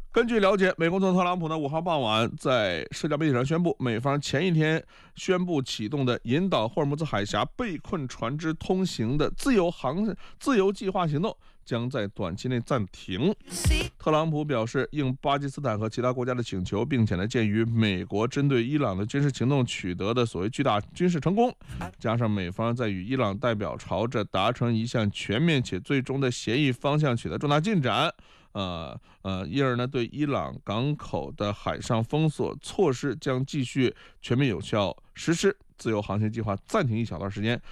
根据了解，美国总统特朗普呢5号傍晚在社交媒体上宣布，美方前一天宣布启动的引导霍尔木兹海峡被困船只通行的自由计划行动将在短期内暂停。特朗普表示，应巴基斯坦和其他国家的请求，并且呢，鉴于美国针对伊朗的军事行动取得的所谓巨大军事成功，加上美方在与伊朗代表朝着达成一项全面且最终的协议方向取得重大进展。因而呢，对伊朗港口的海上封锁措施将继续全面有效实施，自由航行计划暂停一小段时间，